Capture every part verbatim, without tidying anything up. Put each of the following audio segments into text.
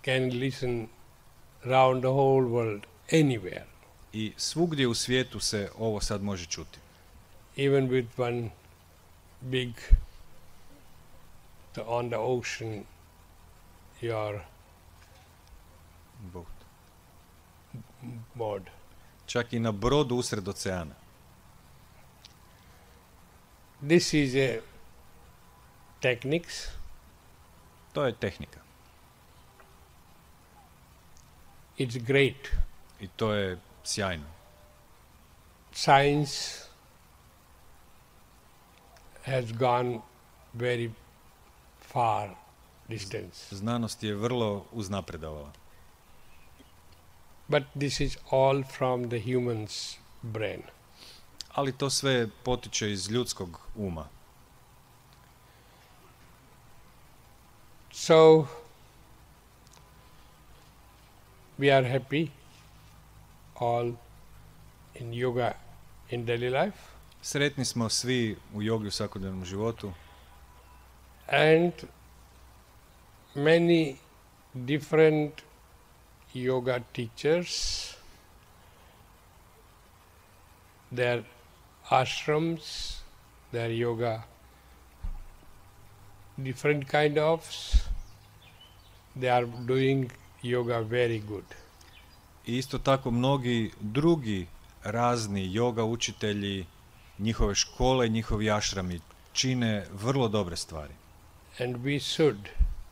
can listen around the whole world, anywhere. I svugdje u svijetu se ovo sad može čuti. Even with one big, the, on the ocean, your Boat. board. Čak i na brodu usred oceana. This is a techniques. To je tehnika. It's great. I to je sjajno. Science has gone very far distance. Znanost je vrlo uznapredovala. But this is all from the human's brain. Ali to sve potiče iz ljudskog uma. So, we are happy all in yoga in daily life. Sretni smo svi u jogi u svakodnevnom životu. And many different yoga teachers, their ashrams, their yoga, different kind of, they are doing yoga very good. I isto tako mnogi drugi razni yoga učitelji, njihove škole, njihovi ašrami čine vrlo dobre stvari. And we should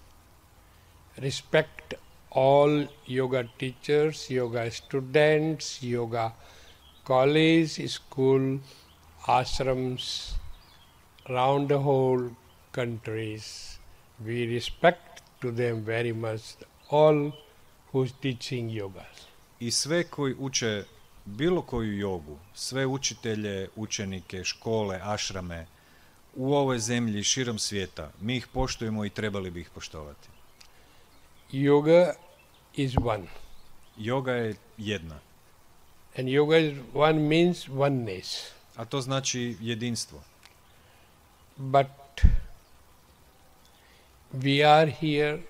respect all yoga teachers, yoga students, yoga college, school, ashrams around the whole countries. We respect to them very much, all who's teaching yoga. I sve koji uče bilo koju jogu, sve učitelje, učenike, škole, ašrame u ovoj zemlji širom svijeta, mi ih poštujemo i trebali bi ih poštovati. Yoga is one. Yoga je jedna. And yoga is one means oneness. A to znači jedinstvo. But we are here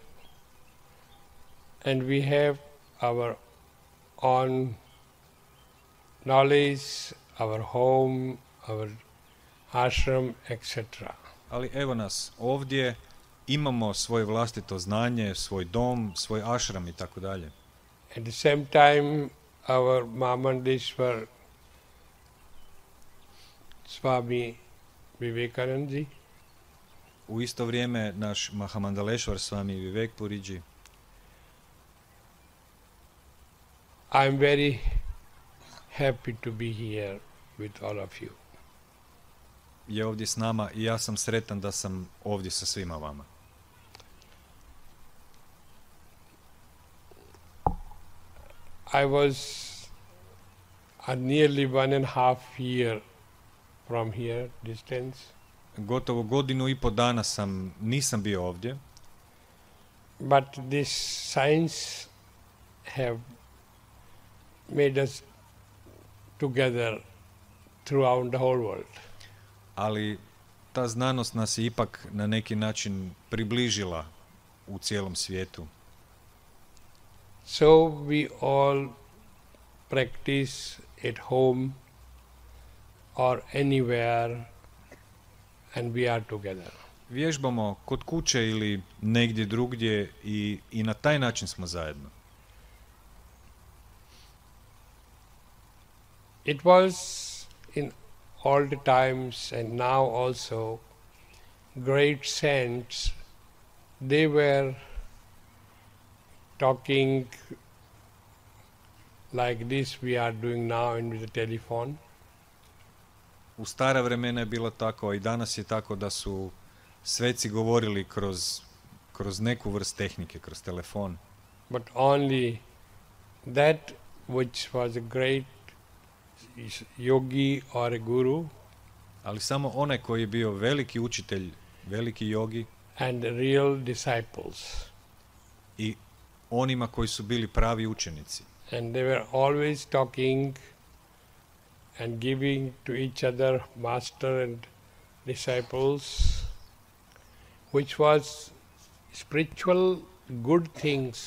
and we have our own knowledge, our home, our ashram, et cetera. Ali evo nas ovdje, imamo svoje vlastito znanje, svoj dom, svoj ašram i tako dalje. At the same time, our Mahamandeshwar Swami Vivekananda, U isto vrijeme naš Mahamandaleshwar Swami Vivek Puriji I am very happy to be here with all of you. je ovdje s nama i ja sam sretan da sam ovdje sa svima vama. I was a nearly one and a half year from here distance. Gotovo godinu i po dana sam, nisam bio ovdje, But this science have made us together throughout the whole world. ali ta znanost nas je ipak na neki način približila u cijelom svijetu. So we all practice at home or anywhere and we are together. Vježbamo kod kuće ili negdje drugdje i, i na taj način smo zajedno. It was in all the times and now also great saints, they were talking like this we are doing now in the telephone. U stara vremena je bilo tako, a i danas je tako da su sveci govorili kroz, kroz neku vrst tehnike, kroz telefon. But only that which was a great yogi or a guru Ali samo onaj koji je bio veliki učitelj, veliki jogi and real disciples. i onima koji su bili pravi učenici. And they were always talking and giving to each other, master and disciples, which was spiritual good things